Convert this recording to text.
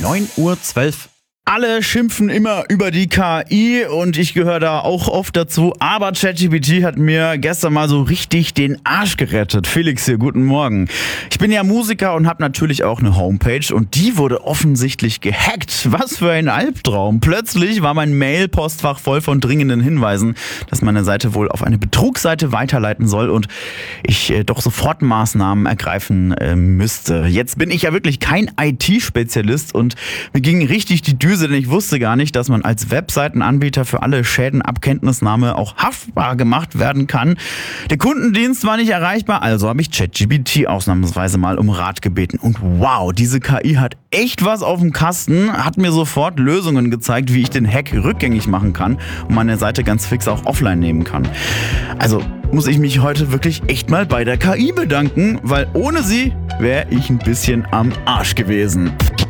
9:12 Uhr. Alle schimpfen immer über die KI und ich gehöre da auch oft dazu, aber ChatGPT hat mir gestern mal so richtig den Arsch gerettet. Felix hier, guten Morgen. Ich bin ja Musiker und habe natürlich auch eine Homepage und die wurde offensichtlich gehackt. Was für ein Albtraum. Plötzlich war mein Mail-Postfach voll von dringenden Hinweisen, dass meine Seite wohl auf eine Betrugsseite weiterleiten soll und ich doch sofort Maßnahmen ergreifen müsste. Jetzt bin ich ja wirklich kein IT-Spezialist und mir ging richtig die Düse, denn ich wusste gar nicht, dass man als Webseitenanbieter für alle Schäden ab Kenntnisnahme auch haftbar gemacht werden kann. Der Kundendienst war nicht erreichbar, also habe ich ChatGPT ausnahmsweise mal um Rat gebeten. Und wow, diese KI hat echt was auf dem Kasten, hat mir sofort Lösungen gezeigt, wie ich den Hack rückgängig machen kann und meine Seite ganz fix auch offline nehmen kann. Also muss ich mich heute wirklich echt mal bei der KI bedanken, weil ohne sie wäre ich ein bisschen am Arsch gewesen.